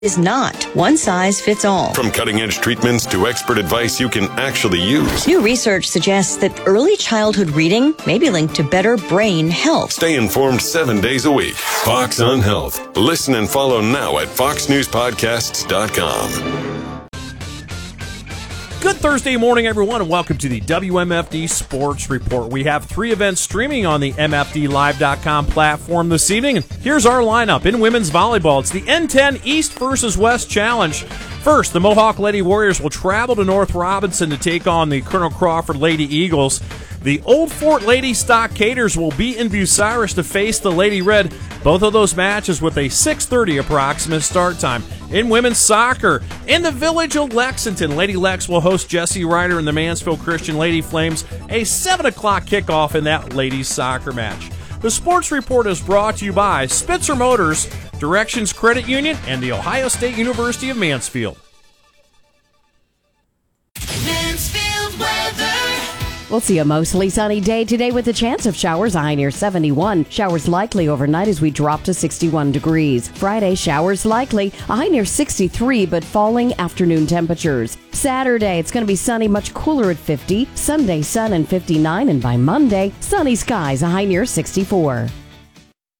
is not one size fits all. From cutting-edge treatments to expert advice you can actually use. New research suggests that early childhood reading may be linked to better brain health. Stay informed 7 days a week. Fox on Health. Listen and follow now at foxnewspodcasts.com. Good Thursday morning, everyone, and welcome to the WMFD Sports Report. We have 3 events streaming on the MFDLive.com platform this evening, and here's our lineup. In women's volleyball, it's the N10 East versus West Challenge. First, the Mohawk Lady Warriors will travel to North Robinson to take on the Colonel Crawford Lady Eagles. The Old Fort Lady Stockaders will be in Bucyrus to face the Lady Red. Both of those matches with a 6:30 approximate start time. In women's soccer, in the village of Lexington, Lady Lex will host Jesse Ryder and the Mansfield Christian Lady Flames. A 7 o'clock kickoff in that ladies soccer match. The Sports Report is brought to you by Spitzer Motors, Directions Credit Union, and the Ohio State University of Mansfield. Mansfield weather. We'll see a mostly sunny day today with a chance of showers, a high near 71. Showers likely overnight as we drop to 61 degrees. Friday, showers likely, a high near 63, but falling afternoon temperatures. Saturday, it's going to be sunny, much cooler at 50. Sunday, sun and 59, and by Monday, sunny skies, a high near 64.